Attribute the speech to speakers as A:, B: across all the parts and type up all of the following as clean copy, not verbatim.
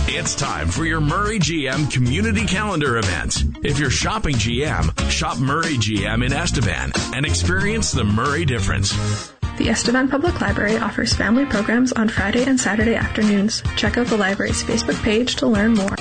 A: It's time for your Murray GM Community Calendar event. If you're shopping GM, shop Murray GM in Estevan and experience the Murray difference.
B: The Estevan Public Library offers family programs on Friday and Saturday afternoons. Check out the library's Facebook page to learn more.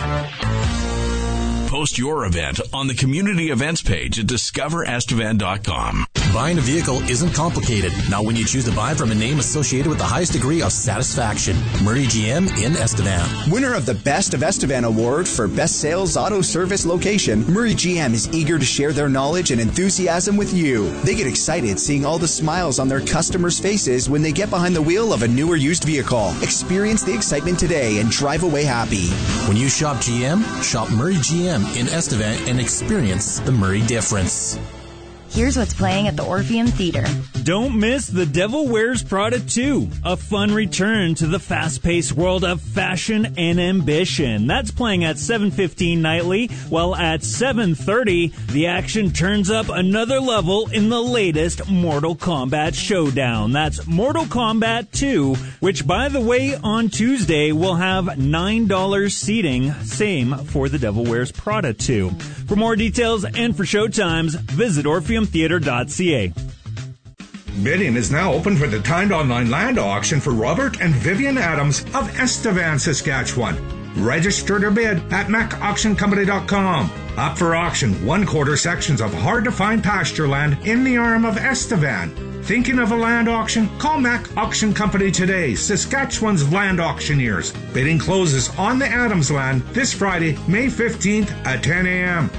A: Post your event on the community events page at discoverestevan.com.
C: Buying a vehicle isn't complicated. Not when you choose to buy from a name associated with the highest degree of satisfaction. Murray GM in Estevan.
D: Winner of the Best of Estevan Award for Best Sales Auto Service Location, Murray GM is eager to share their knowledge and enthusiasm with you. They get excited seeing all the smiles on their customers' faces when they get behind the wheel of a new or used vehicle. Experience the excitement today and drive away happy.
C: When you shop GM, shop Murray GM in Estevan and experience the Murray difference.
E: Here's what's playing at the Orpheum Theater.
F: Don't miss The Devil Wears Prada 2, a fun return to the fast-paced world of fashion and ambition. That's playing at 7:15 nightly, while at 7:30, the action turns up another level in the latest Mortal Kombat showdown. That's Mortal Kombat 2, which, by the way, on Tuesday will have $9 seating, same for The Devil Wears Prada 2. For more details and for showtimes, visit orpheumtheater.ca.
G: Bidding is now open for the timed online land auction for Robert and Vivian Adams of Estevan, Saskatchewan. Register to bid at macauctioncompany.com. Up for auction 1/4 sections of hard-to-find pasture land in the arm of Estevan. Thinking of a land auction? Call Mac Auction Company today, Saskatchewan's land auctioneers. Bidding closes on the Adams land this Friday, May 15th at 10 a.m.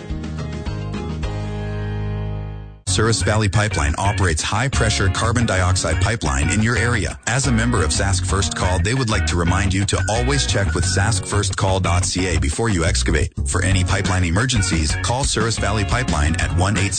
H: Souris Valley Pipeline operates high-pressure carbon dioxide pipeline in your area. As a member of Sask First Call, they would like to remind you to always check with saskfirstcall.ca before you excavate. For any pipeline emergencies, call Souris Valley Pipeline at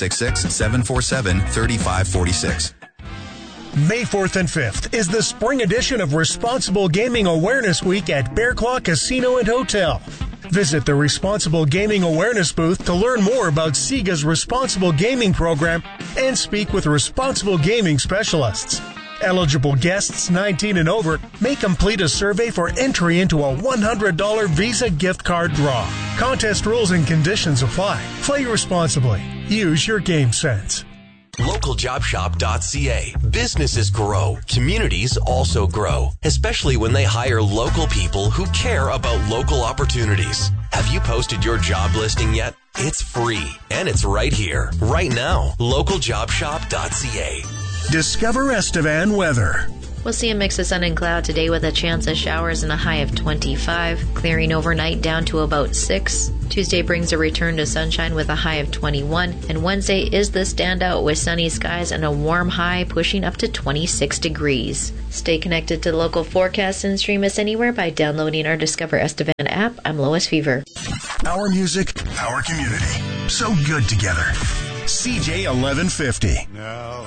H: 1-866-747-3546.
I: May 4th and 5th is the spring edition of Responsible Gaming Awareness Week at Bear Claw Casino and Hotel. Visit the Responsible Gaming Awareness booth to learn more about SIGA's Responsible Gaming program and speak with responsible gaming specialists. Eligible guests 19 and over may complete a survey for entry into a $100 Visa gift card draw. Contest rules and conditions apply. Play responsibly. Use your game sense.
J: LocalJobShop.ca. Businesses grow. Communities also grow, especially when they hire local people who care about local opportunities. Have you posted your job listing yet? It's free, and it's right here, right now. LocalJobShop.ca.
I: Discover Estevan weather.
K: We'll see a mix of sun and cloud today with a chance of showers and a high of 25, clearing overnight down to about 6. Tuesday brings a return to sunshine with a high of 21, and Wednesday is the standout with sunny skies and a warm high pushing up to 26 degrees. Stay connected to the local forecast and stream us anywhere by downloading our Discover Estevan app. I'm Lois Fever.
I: Our music, our community. So good together. CJ 1150.
L: Now